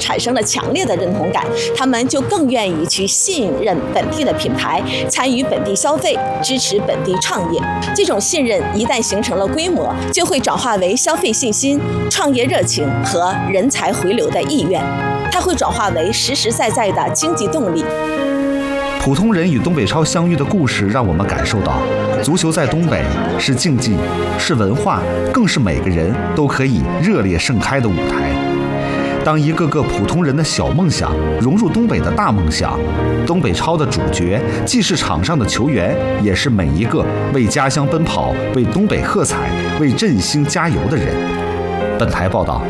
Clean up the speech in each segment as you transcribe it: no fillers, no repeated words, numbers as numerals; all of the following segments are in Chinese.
产生了强烈的认同感，他们就更愿意去信任本地的品牌，参与本地消费，支持本地创业。这种信任一旦形成了规模，就会转化为消费信心、创业热情和人才回流的意愿，它会转化为实实在在的经济动力。 普通人与东北超相遇的故事，让我们感受到，足球在东北是竞技，是文化，更是每个人都可以热烈盛开的舞台。当一个个普通人的小梦想融入东北的大梦想，东北超的主角既是场上的球员，也是每一个为家乡奔跑、为东北喝彩、为振兴加油的人。本台报道。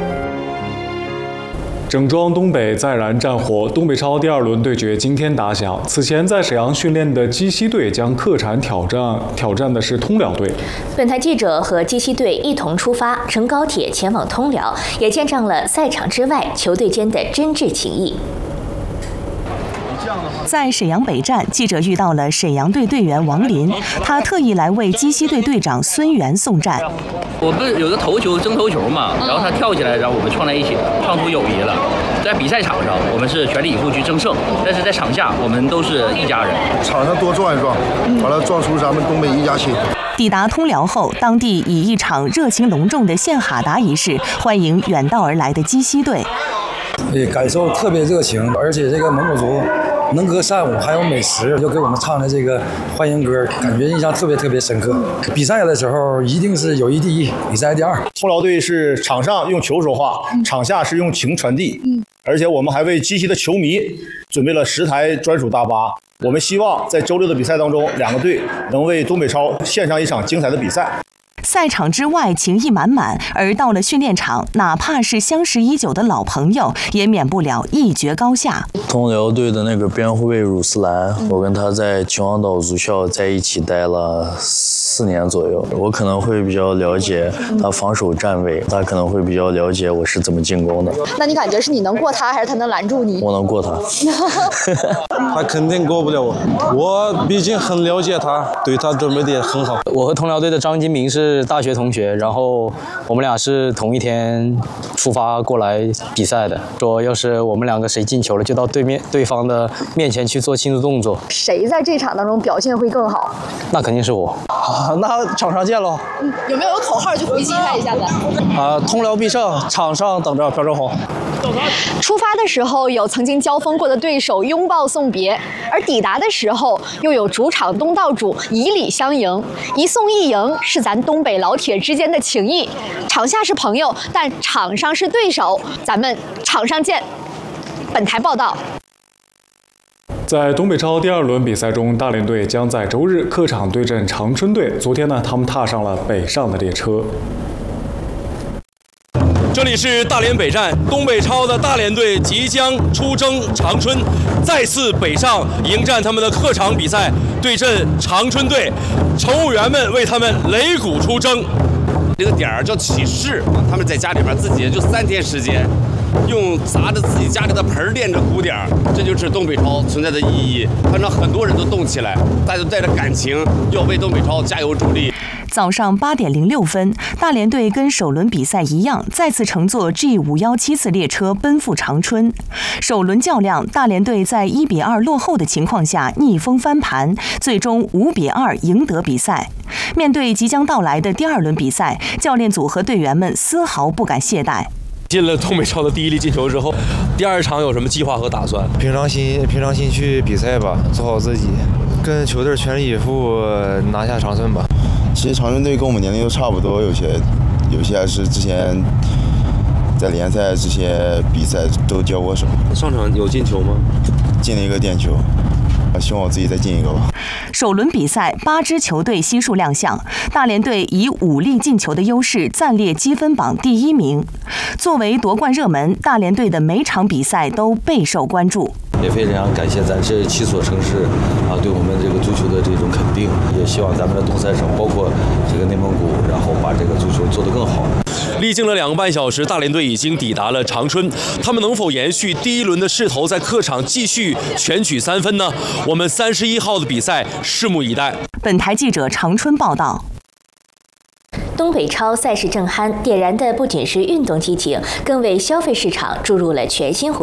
整装东北再燃战火，东北超第2轮对决今天打响。此前在沈阳训练的鸡西队将客场挑战的是通辽队。 本台记者和鸡西队一同出发，乘高铁前往通辽，也见证了赛场之外球队间的真挚情谊。 在沈阳北站，记者遇到了沈阳队队员王林，他特意来为鸡西队队长孙源送战。 我们有个头球争头球嘛，然后他跳起来，然后我们撞在一起了，创出友谊了。在比赛场上，我们是全力以赴去争胜，但是在场下，我们都是一家人。 场上多撞一撞，完了撞出咱们东北一家亲。 抵达通辽后，当地以一场热情隆重的献哈达仪式欢迎远道而来的鸡西队。 感受特别热情，而且这个蒙古族能歌善舞，还有美食，就给我们唱的这个欢迎歌，感觉印象特别深刻。比赛的时候一定是友谊第一，比赛第2。 通辽队是场上用球说话，场下是用情传递。而且我们还为鸡西的球迷准备了10台专属大巴。我们希望在周6的比赛当中，2个队能为东北超献上一场精彩的比赛。 赛场之外情谊满满，而到了训练场，哪怕是相识已久的老朋友，也免不了一决高下。 通辽队的那个边后卫鲁斯兰，我跟他在秦皇岛足校在一起待了4年左右，我可能会比较了解他防守站位，他可能会比较了解我是怎么进攻的。 那你感觉是你能过他，还是他能拦住你？ 我能过他。 他肯定过不了我，我毕竟很了解他，对他准备的也很好。 我和通辽队的张金明是大学同学，然后我们俩是同一天出发过来比赛的。说要是我们2个谁进球了，就到对方的面前去做庆祝动作。 谁在这场当中表现会更好？ 那肯定是我。 那场上见喽。 有没有口号去回击他一下子？ 通辽必胜，场上等着朴正宏。 出发的时候有曾经交锋过的对手拥抱送别，而抵达的时候又有主场东道主以礼相迎，一送一迎是咱东北老铁之间的情谊。场下是朋友，但场上是对手，咱们场上见。本台报道。 在东北超第2轮比赛中，大连队将在周日客场对阵长春队。昨天呢，他们踏上了北上的列车。 这里是大连北站，东北超的大连队即将出征长春，再次北上迎战他们的客场比赛，对阵长春队。乘务员们为他们擂鼓出征。 这个点儿叫起势，他们在家里边自己就3天时间，用砸着自己家里的盆练着鼓点儿，这就是东北超存在的意义。看到很多人都动起来，大家都带着感情，要为东北超加油助力。 早上8点06分，大连队跟首轮比赛一样，再次乘坐 G517次列车奔赴长春。首轮较量，大连队在1比2落后的情况下逆风翻盘，最终5比2赢得比赛。面对即将到来的第2轮比赛，教练组和队员们丝毫不敢懈怠。 进了东北超的第1粒进球之后，第2场有什么计划和打算？ 平常心去比赛吧，做好自己，跟球队全力以赴拿下长春吧。 其实长春队跟我们年龄都差不多，有些还是之前在联赛这些比赛都交过手。 上场有进球吗？ 进了一个点球。希望我自己再进一个吧。 首轮比赛8支球队悉数亮相，大连队以5粒进球的优势暂列积分榜第1名。作为夺冠热门，大连队的每场比赛都备受关注。 也非常感谢咱这7所城市对我们这个足球的这种肯定，也希望咱们的东三省，包括这个内蒙古，然后把这个足球做得更好。 历经了2个半小时，大连队已经抵达了长春，他们能否延续第1轮的势头，在客场继续全取3分呢？我们31号的比赛拭目以待。 本台记者长春报道。 东北超赛事正酣，点燃的不仅是运动激情，更为消费市场注入了全新活